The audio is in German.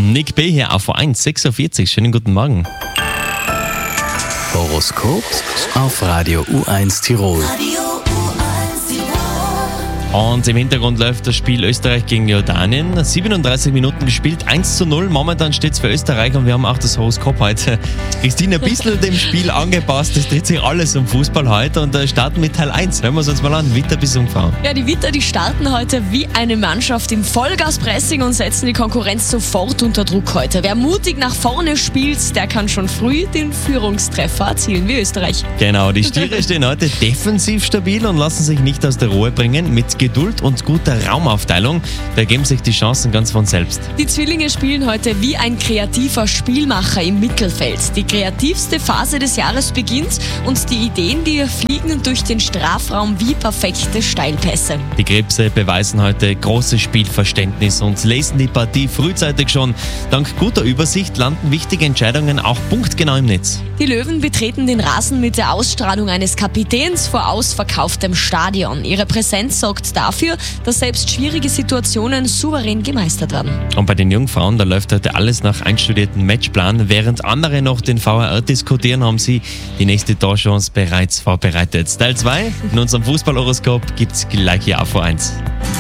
Nick B. hier auf V1, 6.40 Uhr. Schönen guten Morgen. Horoskop auf Radio U1 Tirol. Und im Hintergrund läuft das Spiel Österreich gegen Jordanien. 37 Minuten gespielt, 1:0. Momentan steht es für Österreich und wir haben auch das Horoskop heute. Christine, ein bisschen dem Spiel angepasst. Es dreht sich alles um Fußball heute und starten mit Teil 1. Hören wir uns mal an. Witter bis Jungfrauen. Ja, die Witter, die starten heute wie eine Mannschaft im Vollgaspressing und setzen die Konkurrenz sofort unter Druck heute. Wer mutig nach vorne spielt, der kann schon früh den Führungstreffer erzielen wie Österreich. Genau, die Stiere stehen heute defensiv stabil und lassen sich nicht aus der Ruhe bringen. Mit Geduld und guter Raumaufteilung, da ergeben sich die Chancen ganz von selbst. Die Zwillinge spielen heute wie ein kreativer Spielmacher im Mittelfeld. Die kreativste Phase des Jahres beginnt und die Ideen, die fliegen durch den Strafraum wie perfekte Steilpässe. Die Krebse beweisen heute großes Spielverständnis und lesen die Partie frühzeitig schon. Dank guter Übersicht landen wichtige Entscheidungen auch punktgenau im Netz. Die Löwen betreten den Rasen mit der Ausstrahlung eines Kapitäns vor ausverkauftem Stadion. Ihre Präsenz sorgt dafür, dass selbst schwierige Situationen souverän gemeistert werden. Und bei den Jungfrauen, da läuft heute alles nach einstudierten Matchplan. Während andere noch den VAR diskutieren, haben sie die nächste Torchance bereits vorbereitet. Teil 2 in unserem Fußballhoroskop gibt's gleich hier auf V1.